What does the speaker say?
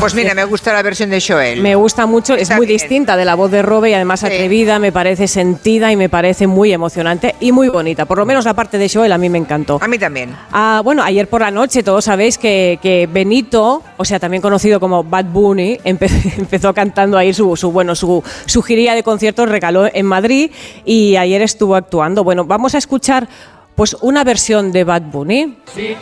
Pues mira, me gusta la versión de Joel. Me gusta mucho, es muy distinta de la voz de Robe y además atrevida, me parece sentida y me parece muy emocionante y muy bonita. Por lo menos la parte de Joel a mí me encantó. A mí también. Bueno, ayer por la noche todos sabéis que Benito, o sea, también conocido como Bad Bunny, empezó cantando ahí su giría de conciertos, regaló en Madrid y ayer estuvo actuando. Bueno, vamos a escuchar pues una versión de Bad Bunny. Sí,